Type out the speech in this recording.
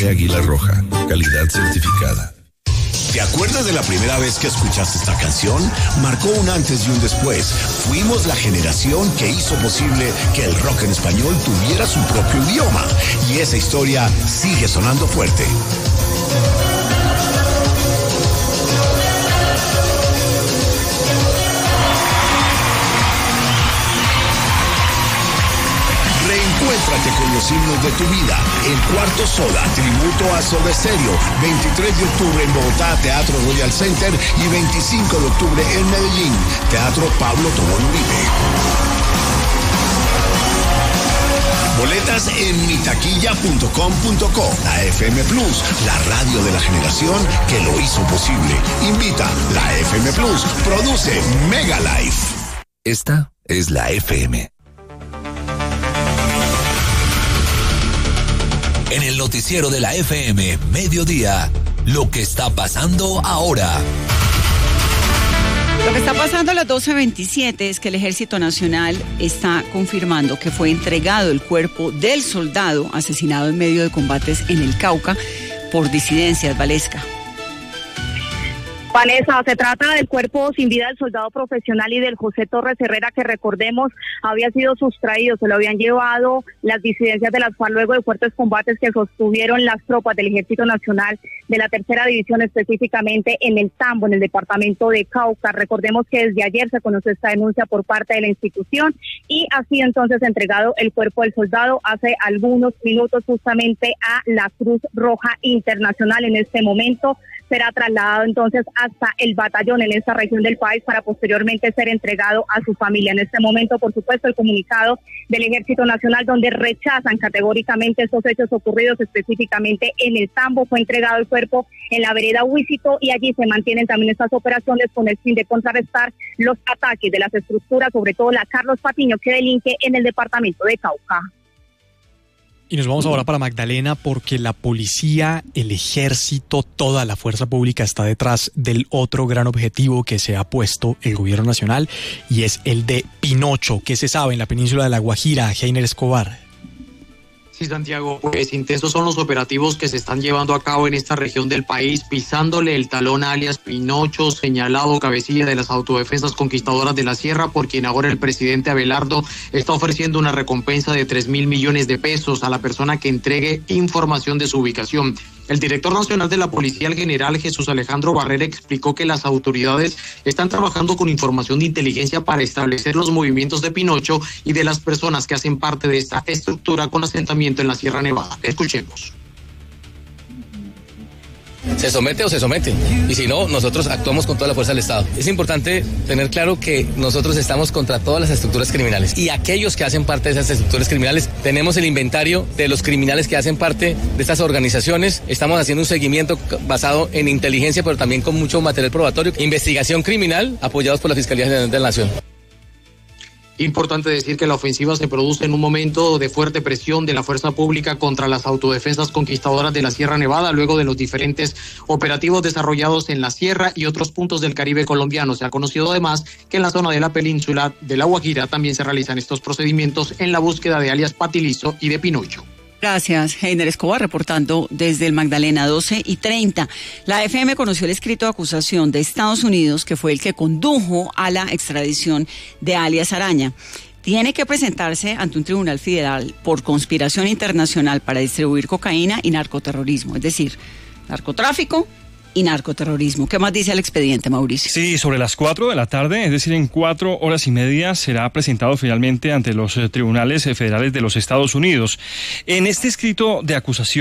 Águila Roja, calidad certificada. ¿Te acuerdas de la primera vez que escuchaste esta canción? Marcó un antes y un después. Fuimos la generación que hizo posible que el rock en español tuviera su propio idioma. Y esa historia sigue sonando fuerte. Reencuéntrate con los himnos de tu vida. El Cuarto Soda, tributo a Soda Stereo. 23 de octubre en Bogotá, Teatro Royal Center. Y 25 de octubre en Medellín, Teatro Pablo Tobón Uribe. Boletas en mitaquilla.com.co. La FM Plus, la radio de la generación que lo hizo posible. Invita la FM Plus. Produce Mega Life. Esta es la FM. En el noticiero de la FM, mediodía, lo que está pasando ahora. Lo que está pasando a las 12:27 es que el Ejército Nacional está confirmando que fue entregado el cuerpo del soldado asesinado en medio de combates en el Cauca por disidencias. Valesca. Vanessa, se trata del cuerpo sin vida del soldado profesional y del José Torres Herrera, que recordemos había sido sustraído, se lo habían llevado las disidencias de las FARC luego de fuertes combates que sostuvieron las tropas del Ejército Nacional de la Tercera División, específicamente en el Tambo, en el departamento de Cauca. Recordemos que desde ayer se conoció esta denuncia por parte de la institución y ha sido entonces entregado el cuerpo del soldado hace algunos minutos justamente a la Cruz Roja Internacional. En este momento será trasladado entonces hasta el batallón en esta región del país para posteriormente ser entregado a su familia. En este momento, por supuesto, el comunicado del Ejército Nacional, donde rechazan categóricamente estos hechos ocurridos específicamente en el Tambo. Fue entregado el cuerpo en la vereda Huísito y allí se mantienen también estas operaciones con el fin de contrarrestar los ataques de las estructuras, sobre todo la Carlos Patiño, que delinque en el departamento de Cauca. Y nos vamos ahora para Magdalena porque la policía, el ejército, toda la fuerza pública está detrás del otro gran objetivo que se ha puesto el gobierno nacional y es el de Pinocho. ¿Qué se sabe en la península de La Guajira? Heiner Escobar. Sí, Santiago, pues intensos son los operativos que se están llevando a cabo en esta región del país, pisándole el talón a alias Pinocho, señalado cabecilla de las autodefensas conquistadoras de la Sierra, por quien ahora el presidente Abelardo está ofreciendo una recompensa de 3.000 millones de pesos a la persona que entregue información de su ubicación. El director nacional de la policía, el general Jesús Alejandro Barrera, explicó que las autoridades están trabajando con información de inteligencia para establecer los movimientos de Pinocho y de las personas que hacen parte de esta estructura con asentamiento en la Sierra Nevada. Escuchemos. Se somete o se somete, y si no, nosotros actuamos con toda la fuerza del Estado. Es importante tener claro que nosotros estamos contra todas las estructuras criminales y aquellos que hacen parte de esas estructuras criminales, tenemos el inventario de los criminales que hacen parte de estas organizaciones, estamos haciendo un seguimiento basado en inteligencia, pero también con mucho material probatorio, investigación criminal, apoyados por la Fiscalía General de la Nación. Importante decir que la ofensiva se produce en un momento de fuerte presión de la fuerza pública contra las autodefensas conquistadoras de la Sierra Nevada, luego de los diferentes operativos desarrollados en la Sierra y otros puntos del Caribe colombiano. Se ha conocido además que en la zona de la península de La Guajira también se realizan estos procedimientos en la búsqueda de alias Patilizo y de Pinocho. Gracias, Heiner Escobar, reportando desde el Magdalena. 12:30. La FM conoció el escrito de acusación de Estados Unidos, que fue el que condujo a la extradición de alias Araña. Tiene que presentarse ante un tribunal federal por conspiración internacional para distribuir cocaína y narcoterrorismo, es decir, narcotráfico y narcoterrorismo. ¿Qué más dice el expediente, Mauricio? Sí, sobre las 4 de la tarde, es decir, en 4 horas y media, será presentado finalmente ante los tribunales federales de los Estados Unidos. En este escrito de acusación